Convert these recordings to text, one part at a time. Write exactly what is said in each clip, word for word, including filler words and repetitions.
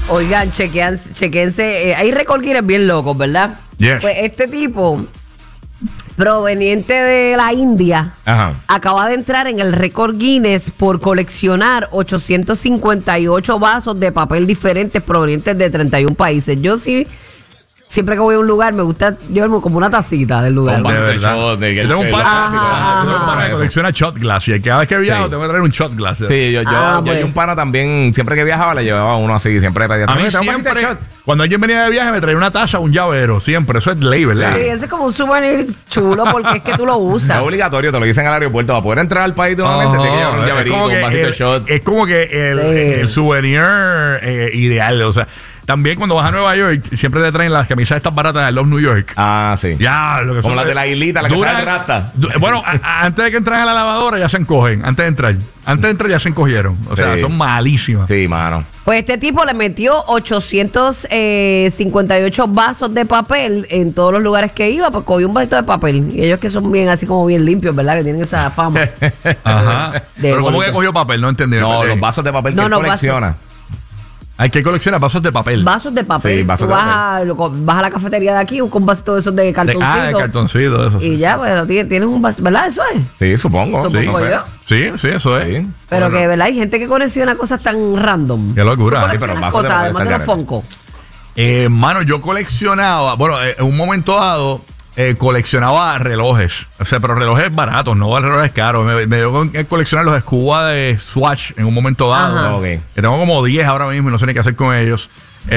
Oigan, chequean, chequense. Eh, hay récord Guinness bien locos, ¿verdad? Yes. Pues este tipo, proveniente de la India, Ajá. acaba de entrar en el récord Guinness por coleccionar ochocientos cincuenta y ocho vasos de papel diferentes provenientes de treinta y un países. Yo sí, siempre que voy a un lugar, me gusta llevarme como una tacita del lugar. Con De vasos de verdad. shot, de- Yo tengo un el- par el clásico, Ajá, ajá, Yo tengo un ajá. pana que colecciona shot glass y cada vez que viajo Sí. tengo que traer un shot glass. Sí, yo, yo, Ah, yo pues. y un pana también, siempre que viajaba, le llevaba uno así, siempre pedía. A mí "Tráeme un vasito de siempre, shot". cuando alguien venía de viaje, me traía una taza, un llavero, siempre. Eso es ley, ¿verdad? Sí, ese es como un souvenir chulo porque es que tú lo Es usas. obligatorio, te lo dicen al aeropuerto. Para poder entrar al país nuevamente, Ajá. te llevar un Es llaverito, como que un vasito de el- shot. Es como que el, Sí. el souvenir eh, ideal. O sea, también cuando vas a Nueva York, siempre te traen las camisas estas baratas de Love New York. Ah, sí. Ya, lo que Como son las de la islita, la que duran- sale de rasta. du- Bueno, a- a- antes de que entren a la lavadora ya se encogen. Antes de entrar. Antes de entrar ya se encogieron. O sea, Sí. son malísimas. Sí, mano. Pues este tipo le metió ochocientos cincuenta y ocho vasos de papel en todos los lugares que iba, pues cogió un vasito de papel. Y ellos que son bien así como bien limpios, ¿verdad? Que tienen esa fama. Ajá. Pero ¿cómo bolita. que cogió papel? No entendí. No, Eh, los vasos de papel No, que él no, colecciona. Hay que coleccionar vasos de papel. Vasos de papel. Sí, vasos Tú de vas, a, lo co- vas a la cafetería de aquí, con un vasito de esos de De- cartoncito. ah, de cartoncito, eso. Y ya, pues lo tienes, tienes un vasito, ¿verdad? Eso es. Sí, supongo. Supongo sí, no sé. yo. Sí, sí, eso es. Sí. Pero Bueno. que, ¿verdad? Hay gente que colecciona cosas tan random. Qué locura. Tú Sí, pero coleccionas vasos de cosas, papel además de están los caros. Funko. Eh, mano, yo coleccionaba, bueno, eh, en un momento dado, eh, coleccionaba relojes. O sea, pero relojes baratos, no relojes caros. Me, me dio con eh, coleccionar los Scuba de Swatch en un momento dado. Ajá. Ok. Que tengo como diez ahora mismo y no sé ni qué hacer con ellos.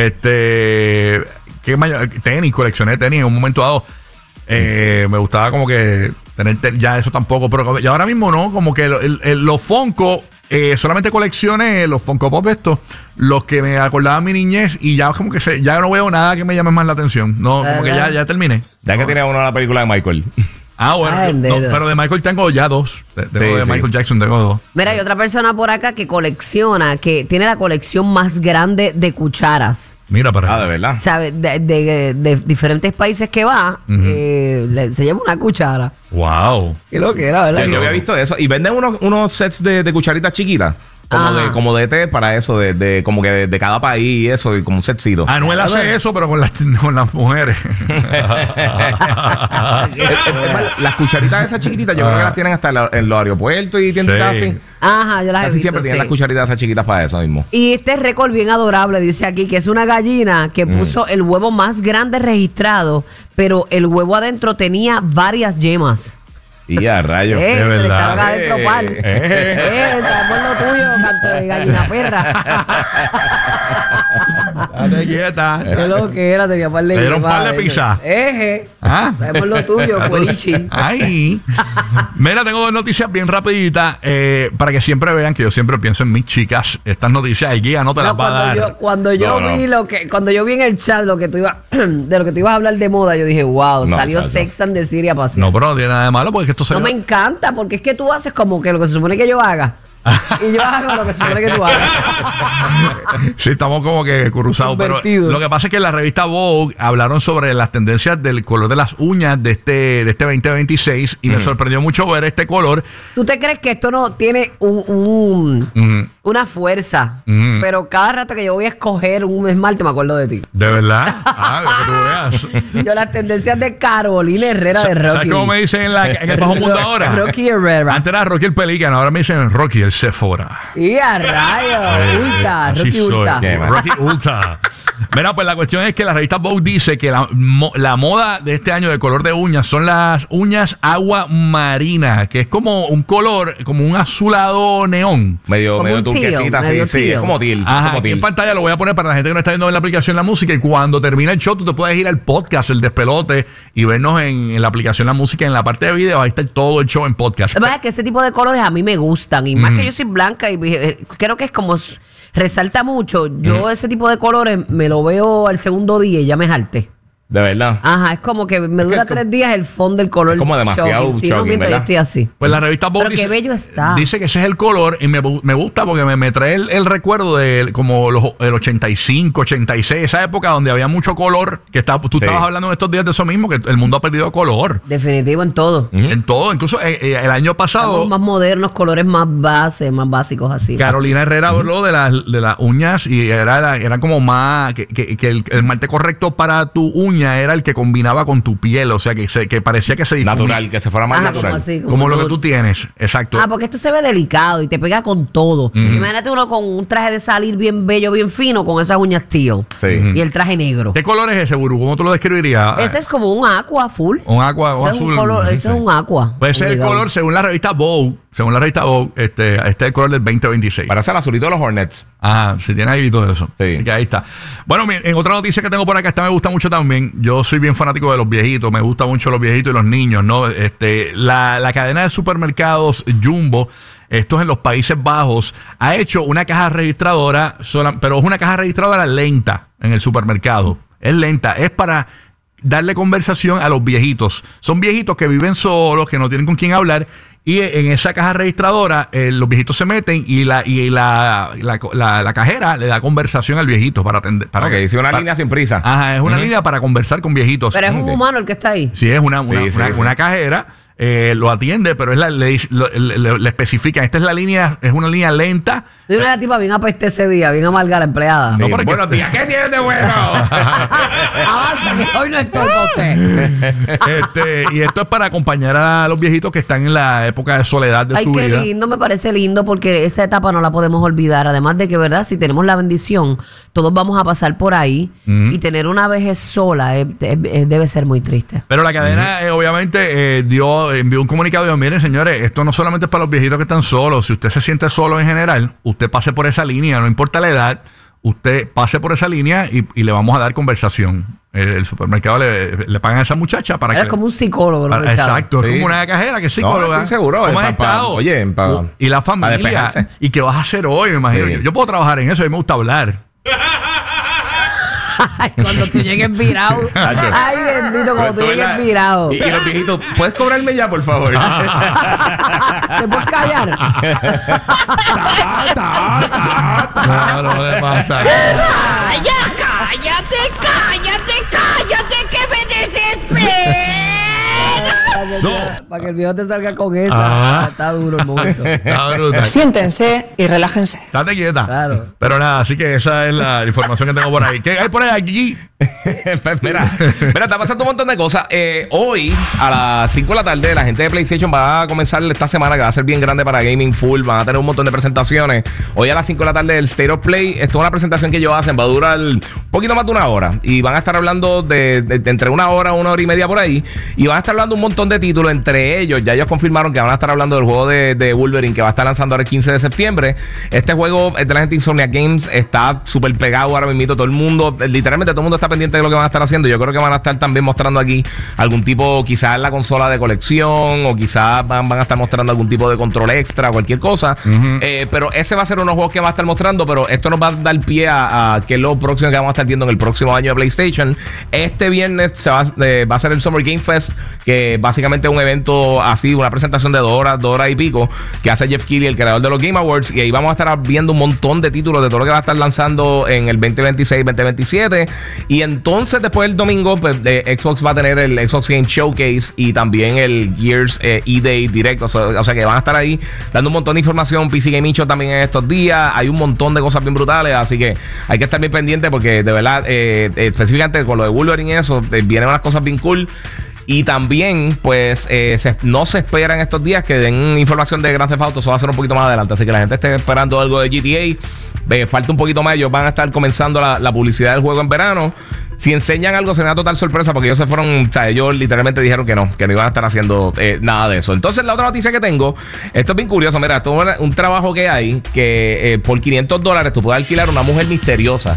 Este, ¿qué más? Tenis, coleccioné tenis en un momento dado. Eh, me gustaba como que tener ten- ya eso tampoco, pero ya ahora mismo no, como que lo- el- el- los Funko, eh, solamente coleccioné los Funko Pop estos, los que me acordaban mi niñez y ya como que se, ya no veo nada que me llame más la atención. No, como que ya, ya terminé. Ya que tiene uno la película de Michael. Ah, bueno, Ay, yo- no, dedo. pero de Michael tengo ya dos. De, tengo Sí, de sí. Michael Jackson tengo dos. Mira, hay otra persona por acá que colecciona, que tiene la colección más grande de cucharas. Mira para Ah, de verdad. ¿Sabes? De, de- de diferentes países que va, eh, le- se lleva una cuchara. Wow. Qué lo que era, ¿verdad? Yo, yo había visto eso. Y venden unos, unos sets de, de cucharitas chiquitas. Como Ajá. de, como de té para eso, de, de como que de, de cada país y eso, y como un setcito. Anuel hace eso, pero con las, con las mujeres. Es- es- es más, las cucharitas esas chiquititas, yo creo que las tienen hasta en, la- en los aeropuertos y tiendas Sí. así. Ajá, yo las he Casi visto, siempre tienen sí. las cucharitas esas chiquitas para eso mismo. Y este récord bien adorable, dice aquí, que es una gallina que Mm. puso el huevo más grande registrado, pero el huevo adentro tenía varias yemas. Y a rayos. Eh, de se le verdad. echaron adentro Eh. pal. Eh. Eh, sabemos lo tuyo, canto de gallina perra. Date quieta. Qué lo que era, tenía par de Le dieron yemas par de adentro. pizza. Eje. Ah. Sabemos lo tuyo, cuerichi. Ay. Mira, tengo dos noticias bien rapiditas eh, para que siempre vean que yo siempre pienso en mis chicas. Estas noticias el guía no te No, las va a cuando dar. yo, cuando yo No, no. vi lo que, cuando yo vi en el chat lo que tú ibas, de lo que tú ibas a hablar de moda, yo dije, wow, No, salió chacho. Sex and the City a pasear. No, pero no tiene nada de malo porque esto se No me encanta, porque es que tú haces como que lo que se supone que yo haga. Y yo hago lo que se supone que tú hagas. Sí, estamos como que cruzados. Pero Convertidos. lo que pasa es que en la revista Vogue hablaron sobre las tendencias del color de las uñas de este, de este veinte veintiséis y me sorprendió mucho ver este color. ¿Tú te crees que esto no tiene un, un- Mm, una fuerza? Mm. Pero cada rato que yo voy a escoger un esmalte me acuerdo de ti. ¿De verdad? Ah, para que tú veas. Yo las tendencias de Carolina Herrera de Rocky. ¿Sabes cómo me dicen en, la- en el bajo mundo ahora? Rocky Herrera. Antes era Rocky el Pelícano, ahora me dicen Rocky el Sephora. Y a rayos, Ulta, Así Rocky soy. Ulta. Qué mal. Rocky Ulta. Mira, pues la cuestión es que la revista Vogue dice que la, mo- la moda de este año de color de uñas son las uñas agua marina, que es como un color, como un azulado neón. Medio, Como medio un teal, turquesita, sí, medio sí, teal. es como til. Ajá, como aquí en til. pantalla lo voy a poner para la gente que no está viendo en la aplicación La Música y cuando termine el show tú te puedes ir al podcast, el despelote y vernos en, en la aplicación La Música en la parte de video, ahí está todo el show en podcast. La verdad es que ese tipo de colores a mí me gustan. Y más que yo soy blanca y eh, creo que es como s- resalta mucho. Yo ese tipo de colores me lo veo al segundo día y ya me jalté. De verdad. Ajá, es como que me dura tres días el fondo del color. Es como demasiado shocking. Sí, no, shocking, mientras ¿verdad? yo estoy así. Pues la revista Vogue Pero qué dice, bello está. dice que ese es el color y me, bu- me gusta porque me, me trae el, el recuerdo de como los, el ochenta y cinco, ochenta y seis, esa época donde había mucho color, que está, tú Sí. estabas hablando en estos días de eso mismo, que el mundo ha perdido color. Definitivo en todo. En todo, incluso eh, eh, el año pasado, Estamos más modernos, colores más base, más básicos así. Carolina Herrera habló de las de las uñas y era, la- era como más, que, que- que el, el malte correcto para tu uña era el que combinaba con tu piel, o sea, que, se, que parecía que se difumía. Natural, que se fuera más Ajá, natural. como así, Como lo que todo. tú tienes, exacto. Ah, porque esto se ve delicado y te pega con todo. Imagínate uno con un traje de salir bien bello, bien fino, con esas uñas teal. Sí. Y el traje negro. ¿Qué color es ese, Buru? ¿Cómo tú lo describirías? Ese es como un aqua full. Un agua o Ese es un azul. color- eso es un aqua. Pues ese es el obligado. color, según la revista Vogue, según la revista Vogue, este, este es el color del veinte veintiséis. Parece el azulito de los Hornets. Ajá, si tiene ahí todo eso. Sí. Así que ahí está. Bueno, mi- en otra noticia que tengo por acá, esta me gusta mucho también. Yo soy bien fanático de los viejitos, me gustan mucho los viejitos y los niños, ¿no? Este, la, la cadena de supermercados Jumbo, estos en los Países Bajos, ha hecho una caja registradora, sola- pero es una caja registradora lenta en el supermercado. Es lenta, es para darle conversación a los viejitos. Son viejitos que viven solos, que no tienen con quién hablar. Y en esa caja registradora, eh, los viejitos se meten y la y la, la, la- la cajera le da conversación al viejito para atender. Para Ok, sí, una para- línea sin prisa. Ajá, es una Ujú. línea para conversar con viejitos. Pero es un Ok. humano el que está ahí. Sí, es una, una, Sí, sí, una, sí. una cajera, eh, lo atiende, pero es la, le, dice- lo- le, le- le especifican, esta es la línea, es una línea lenta. De una tipa bien apeste ese día, bien amarga la empleada. Sí. No, pero es que- Buenos días, ¿qué tienes de bueno? Avanza, que hoy no estoy con usted. Este, y esto es para acompañar a los viejitos que están en la época de soledad de Ay, su qué vida. lindo, me parece lindo porque esa etapa no la podemos olvidar. Además de que, ¿verdad? Si tenemos la bendición, todos vamos a pasar por ahí y tener una vejez sola eh, eh, eh, debe ser muy triste. Pero la cadena, eh, obviamente, eh, dio, envió un comunicado y dijo, miren, señores, esto no solamente es para los viejitos que están solos. Si usted se siente solo en general, usted pase por esa línea, no importa la edad, usted pase por esa línea y, y le vamos a dar conversación. El, el supermercado le, le pagan a esa muchacha para Eres que... como un psicólogo, para- ¿no, Richard? exacto, Sí. es como una cajera que es psicóloga. No, sí, seguro, ¿Cómo es has pa- pa- estado? oye, pa- U- y la pa familia. despejarse. ¿Y qué vas a hacer hoy? Me imagino. Sí. Yo, yo puedo trabajar en eso, a mí me gusta hablar. Ay, cuando tú llegues virado. Tacho. Ay, bendito, cuando tú Tú llegues ves la- virado. Y, y los viejitos, ¿puedes cobrarme ya, por favor? ¿Te puedes callar? No, no, ¿qué pasa? ¡Ya cállate, cállate, cállate, que me desespero! No. Para que el viejo te salga con esa. Ah. Está duro el momento. Está brutal. Siéntense y relájense. Estate quieta. Claro. Pero nada, así que esa es la información que tengo por ahí. ¿Qué hay por ahí aquí? Pues mira, mira, está pasando un montón de cosas. Eh, hoy, a las cinco de la tarde, la gente de PlayStation va a comenzar esta semana que va a ser bien grande para Gaming Full. Van a tener un montón de presentaciones. Hoy a las cinco de la tarde, el State of Play. Esto es una presentación que ellos hacen. Va a durar un poquito más de una hora. Y van a estar hablando de, de- de entre una hora, una hora y media por ahí. Y van a estar hablando un montón de títulos. Entre ellos, ya ellos confirmaron que van a estar hablando del juego de, de Wolverine que va a estar lanzando ahora el quince de septiembre. Este juego es de la gente de Insomniac Games. Está súper pegado ahora mismo. Todo el mundo, literalmente todo el mundo está pendiente de lo que van a estar haciendo. Yo creo que van a estar también mostrando aquí algún tipo, quizás la consola de colección, o quizás van, van a estar mostrando algún tipo de control extra, cualquier cosa. Eh, pero ese va a ser unos juegos que va a estar mostrando. Pero esto nos va a dar pie a, a que es lo próximo que vamos a estar viendo en el próximo año de PlayStation. Este viernes se va, eh, va a ser el Summer Game Fest, que básicamente es un evento así, una presentación de dos horas, dos horas y pico, que hace Jeff Keighley, el creador de los Game Awards. Y ahí vamos a estar viendo un montón de títulos de todo lo que va a estar lanzando en el veinte veintiséis, veinte veintisiete. Y entonces después del domingo, pues, eh, Xbox va a tener el Xbox Game Showcase y también el Gears eh, E-Day directo. O sea, o sea que van a estar ahí dando un montón de información. P C Game Show también en estos días. Hay un montón de cosas bien brutales, así que hay que estar bien pendiente porque de verdad, eh, eh, específicamente con lo de Wolverine y eso, eh, vienen unas cosas bien cool. Y también, pues, eh, se- no se espera en estos días que den información de Grand Theft Auto. Eso va a ser un poquito más adelante. Así que la gente esté esperando algo de G T A. Eh, falta un poquito más. Ellos van a estar comenzando la, la publicidad del juego en verano. Si enseñan algo, será una total sorpresa porque ellos se fueron. O sea, ellos literalmente dijeron que no, que no iban a estar haciendo eh, nada de eso. Entonces, la otra noticia que tengo, esto es bien curioso. Mira, esto es una- un trabajo que hay que eh, por quinientos dólares tú puedes alquilar una mujer misteriosa.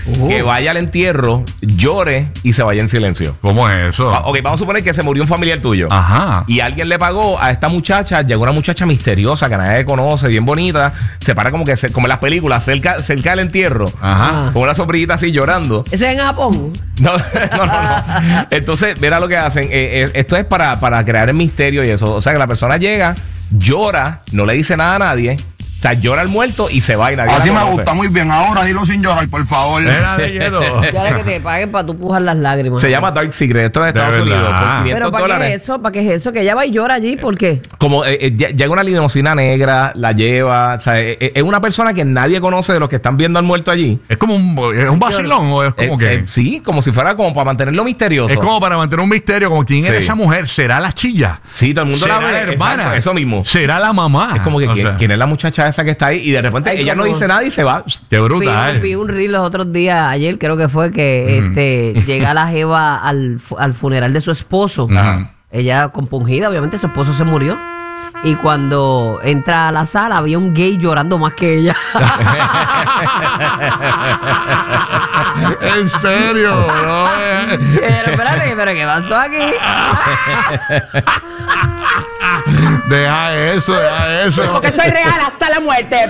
Uh. que vaya al entierro, llore y se vaya en silencio. ¿Cómo es eso? Ah, ok, vamos a suponer que se murió un familiar tuyo. Ajá. Y alguien le pagó a esta muchacha, llegó una muchacha misteriosa que nadie conoce, bien bonita, se para como que se, como en las películas, cerca, cerca del entierro, Ajá. con una sombrillita así llorando. ¿Eso es en Japón? No, no, no, no. Entonces, mira lo que hacen. Eh, eh, esto es para, para crear el misterio y eso. O sea, que la persona llega, llora, no le dice nada a nadie. O sea, llora al muerto y se va y nadie Así la me conoce. gusta, muy bien. Ahora dilo sin llorar, por favor. Era de hielo. Ya era que te paguen para tú pujar las lágrimas. Se llama Dark Secret. Esto es de De Estados verdad. Unidos. Por quinientos Pero ¿para qué dólares. es eso? ¿Para qué es eso? Que ella va y llora allí, ¿por qué? Como eh, eh, lle- llega una limusina negra, la lleva. O sea, eh, eh, es una persona que nadie conoce de los que están viendo al muerto allí. ¿Es como un, es un vacilón o es como Eh, que? eh, sí, como si fuera como para mantenerlo misterioso. Es como para mantener un misterio, como quién era Sí. esa mujer. ¿Será la chilla? Sí, todo el mundo ¿Será la ve. la hermana? Exacto, eso mismo. ¿Será la mamá? Es como que O ¿quién, sea, quién es la muchacha esa que está ahí? Y de repente Ay, ella no como- dice nada y se va. Qué Vi, brutal. vi un reel los otros días, ayer creo que fue, que este llega la jeva al, fu- al funeral de su esposo. Ajá. Ella compungida, obviamente su esposo se murió. Y cuando entra a la sala había un gay llorando más que ella. En serio, no, eh. Pero espérate, pero ¿qué pasó aquí? Deja eso, deja eso. Porque soy real hasta la muerte.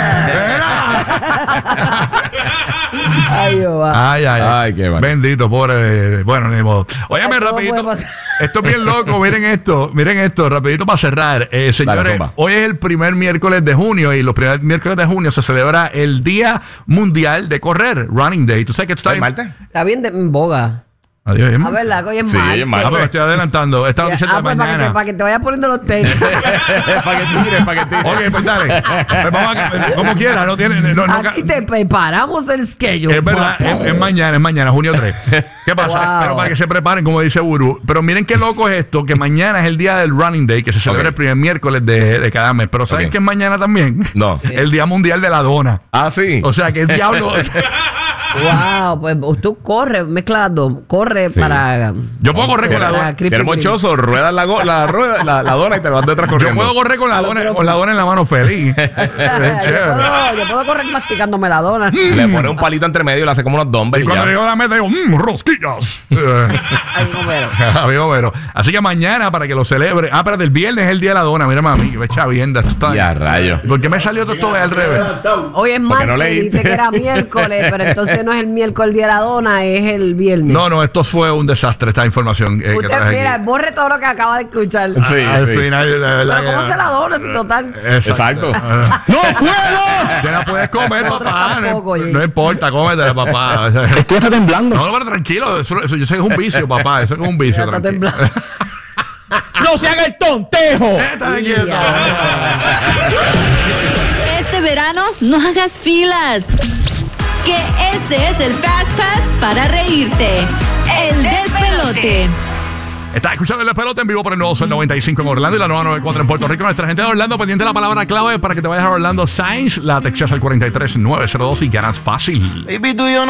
Ay, Jehová. Ay, ay, ay. Ay, qué mal. Bendito, pobre. Bueno, ni modo. Óyeme, Todo rapidito. puede pasar. Esto es bien loco. Miren esto, miren esto, rapidito para cerrar. Eh, señores, zumba. hoy es el primer miércoles de junio y los primeros miércoles de junio se celebra el Día Mundial de Correr, Running Day. ¿Tú sabes que tú estás ¿El bien? martes? Está bien de en boga. Adiós, A ver, la hoy es Sí, mal. hoy es martes. Ah, pero estoy adelantando. Esta Ah, noticia es de pues, para, que te, mañana. para que te vayas poniendo los tenis. para que tire, para que tire. Ok, pues dale. Pues vamos a, como quiera, no tiene. No, no, Aquí te preparamos el schedule. Es verdad, es, es mañana, es mañana, junio tres. ¿Qué pasa? Wow. Pero para que se preparen, como dice Buru. Pero miren qué loco es esto, que mañana es el día del Running Day, que se celebra Ok. el primer miércoles de, de cada mes. Pero ¿saben Ok. qué es mañana también? No. El Día Mundial de la Dona. Ah, sí. O sea, que el diablo... Wow, pues tú corre, mezcla las dos. Corre Sí. para. Yo puedo correr con la para dona. Krispy Eres Kreme. mochoso, ruedas la, go- la, rueda- la, la dona y te vas detrás Yo corriendo. puedo correr con la dona, con la dona en la mano feliz. Es yo, chévere. puedo, yo puedo correr masticándome la dona. Le pone un palito entre medio y le hace como unos Y dumbbells. y cuando ya. llego a la meta digo, mmm, rosquillas. Eh, Ay, Romero. Amigo Vero. Así que mañana, para que lo celebre. Ah, espérate, el viernes es el día de la dona. Mira, mami, que me echa vienda. Esto está Ya, rayo. ¿Por qué me salió todo esto al revés? Hoy es Porque martes, no leíste. dijiste que era miércoles, pero entonces no es el miércoles el día de la dona, es el viernes. No, no, esto fue un desastre, esta información. eh, que Usted, traje mira, aquí. borre todo lo que acaba de escuchar. Sí, Al sí. final, la verdad. Pero ¿cómo que- se la dona si total? Exacto. ¡No puedo! Te la puedes comer, Nosotros papá. No, tampoco, oye. no importa, cómetela, papá. Estoy hasta temblando. No, no, pero tranquilo. Eso, eso- yo sé que es un vicio, papá. Eso es un vicio. Ya está tranquilo. temblando. ¡No se haga el tontejo! Estate quieto. Este verano no hagas filas. Que este es el Fast Pass para reírte. El despelote. Estás escuchando el pelota en vivo por el nuevo Sol noventa y cinco en Orlando y la nueva noventa y cuatro en Puerto Rico. Nuestra gente de Orlando pendiente de la palabra clave para que te vayas a Orlando Sainz. La texas al cuarenta y tres nueve cero dos y ganas fácil. Baby, tú y yo no